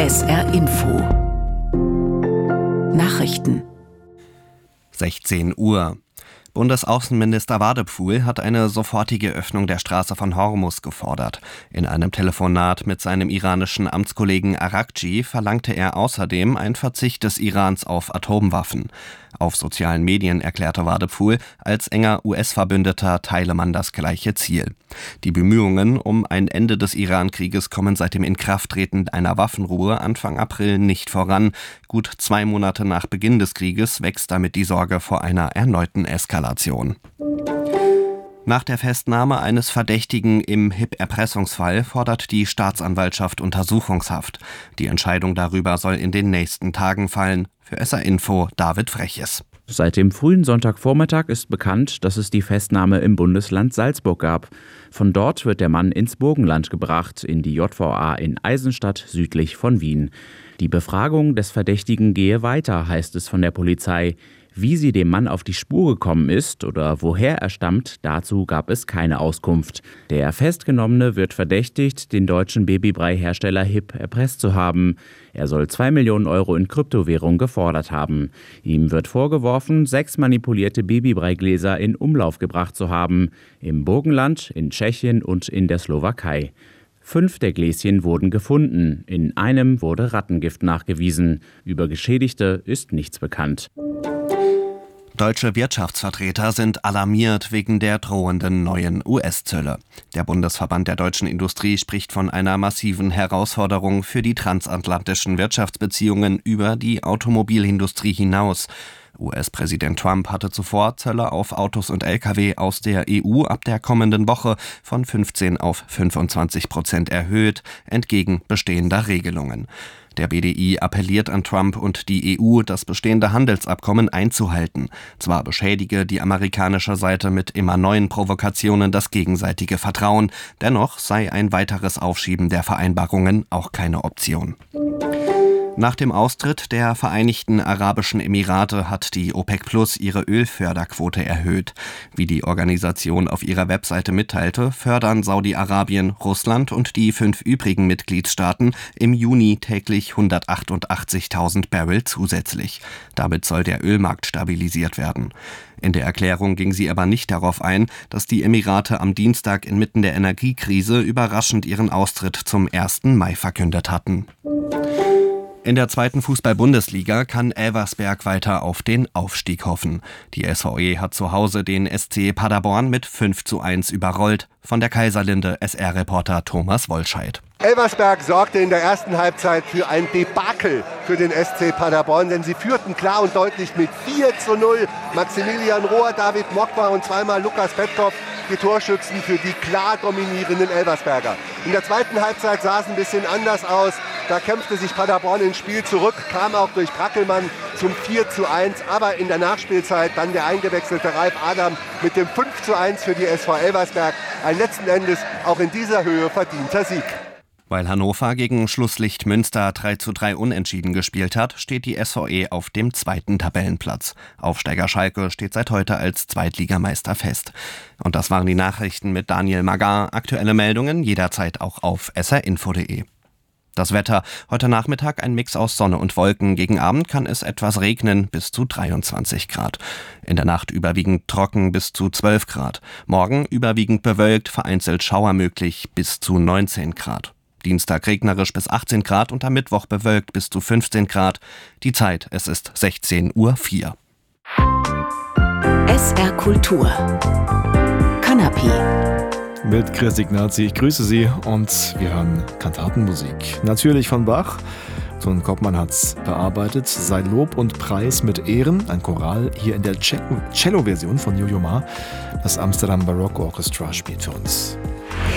SR Info Nachrichten 16 Uhr. Bundesaußenminister Wadepfuhl hat eine sofortige Öffnung der Straße von Hormuz gefordert. In einem Telefonat mit seinem iranischen Amtskollegen Araghchi verlangte er außerdem einen Verzicht des Irans auf Atomwaffen. Auf sozialen Medien erklärte Wadepfuhl, als enger US-Verbündeter teile man das gleiche Ziel. Die Bemühungen um ein Ende des Iran-Krieges kommen seit dem Inkrafttreten einer Waffenruhe Anfang April nicht voran. Gut 2 Monate nach Beginn des Krieges wächst damit die Sorge vor einer erneuten Eskalation. Nach der Festnahme eines Verdächtigen im HIP-Erpressungsfall fordert die Staatsanwaltschaft Untersuchungshaft. Die Entscheidung darüber soll in den nächsten Tagen fallen. Für SR Info David Freches. Seit dem frühen Sonntagvormittag ist bekannt, dass es die Festnahme im Bundesland Salzburg gab. Von dort wird der Mann ins Burgenland gebracht, in die JVA in Eisenstadt südlich von Wien. Die Befragung des Verdächtigen gehe weiter, heißt es von der Polizei. Wie sie dem Mann auf die Spur gekommen ist oder woher er stammt, dazu gab es keine Auskunft. Der Festgenommene wird verdächtigt, den deutschen Babybrei-Hersteller HIP erpresst zu haben. Er soll 2 Millionen Euro in Kryptowährung gefordert haben. Ihm wird vorgeworfen, 6 manipulierte Babybreigläser in Umlauf gebracht zu haben. Im Burgenland, in Tschechien und in der Slowakei. 5 der Gläschen wurden gefunden. In einem wurde Rattengift nachgewiesen. Über Geschädigte ist nichts bekannt. Deutsche Wirtschaftsvertreter sind alarmiert wegen der drohenden neuen US-Zölle. Der Bundesverband der deutschen Industrie spricht von einer massiven Herausforderung für die transatlantischen Wirtschaftsbeziehungen über die Automobilindustrie hinaus. US-Präsident Trump hatte zuvor Zölle auf Autos und Lkw aus der EU ab der kommenden Woche von 15% auf 25% erhöht, entgegen bestehender Regelungen. Der BDI appelliert an Trump und die EU, das bestehende Handelsabkommen einzuhalten. Zwar beschädige die amerikanische Seite mit immer neuen Provokationen das gegenseitige Vertrauen, dennoch sei ein weiteres Aufschieben der Vereinbarungen auch keine Option. Nach dem Austritt der Vereinigten Arabischen Emirate hat die OPEC Plus ihre Ölförderquote erhöht. Wie die Organisation auf ihrer Webseite mitteilte, fördern Saudi-Arabien, Russland und die 5 übrigen Mitgliedstaaten im Juni täglich 188.000 Barrel zusätzlich. Damit soll der Ölmarkt stabilisiert werden. In der Erklärung ging sie aber nicht darauf ein, dass die Emirate am Dienstag inmitten der Energiekrise überraschend ihren Austritt zum 1. Mai verkündet hatten. In der 2. Fußball-Bundesliga kann Elversberg weiter auf den Aufstieg hoffen. Die SVE hat zu Hause den SC Paderborn mit 5:1 überrollt. Von der Kaiserlinde SR-Reporter Thomas Wollscheid. Elversberg sorgte in der ersten Halbzeit für ein Debakel für den SC Paderborn, denn sie führten klar und deutlich mit 4:0. Maximilian Rohr, David Mokwa und zweimal Lukas Petkov, die Torschützen für die klar dominierenden Elversberger. In der zweiten Halbzeit sah es ein bisschen anders aus. Da kämpfte sich Paderborn ins Spiel zurück, kam auch durch Brackelmann zum 4:1. Aber in der Nachspielzeit dann der eingewechselte Ralf Adam mit dem 5:1 für die SV Elversberg. Ein letzten Endes auch in dieser Höhe verdienter Sieg. Weil Hannover gegen Schlusslicht Münster 3:3 unentschieden gespielt hat, steht die SVE auf dem 2. Tabellenplatz. Aufsteiger Schalke steht seit heute als Zweitligameister fest. Und das waren die Nachrichten mit Daniel Magar. Aktuelle Meldungen jederzeit auch auf srinfo.de. Das Wetter: Heute Nachmittag ein Mix aus Sonne und Wolken. Gegen Abend kann es etwas regnen, bis zu 23 Grad. In der Nacht überwiegend trocken, bis zu 12 Grad. Morgen überwiegend bewölkt, vereinzelt Schauer möglich, bis zu 19 Grad. Dienstag regnerisch bis 18 Grad und am Mittwoch bewölkt bis zu 15 Grad. Die Zeit: es ist 16:04 Uhr. SR Kultur Kanapé Mit Chris Ignazi, ich grüße Sie und wir hören Kantatenmusik. Natürlich von Bach. Ton Koppmann hat's bearbeitet. Sei Lob und Preis mit Ehren, ein Choral hier in der Cello-Version von Yo-Yo Ma. Das Amsterdam Baroque Orchestra spielt für uns.